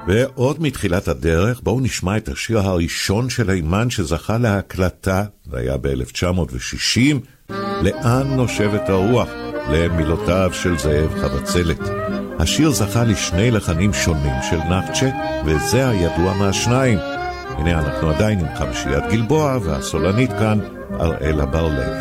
ועוד מתחילת הדרך, בואו נשמע את השיר הראשון של אימן שזכה להקלטה, זה היה ב-1960, לאן נושבת הרוח, למילותיו של זאב חבצלת. השיר זכה לשני לחנים שונים של נחצ'ה, וזה הידוע מהשניים. הנה אנחנו עדיין עם חמישיית גלבוע, והסולנית כאן, אראלה בר-לב.